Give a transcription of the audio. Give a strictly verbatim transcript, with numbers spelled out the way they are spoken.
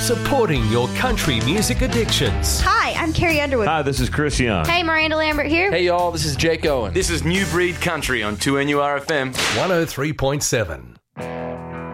supporting your country music addictions. Hi, I'm Carrie Underwood. Hi, this is Chris Young. Hey, Miranda Lambert here. Hey, y'all, this is Jake Owen. This is New Breed Country on two N U R F M. one oh three point seven.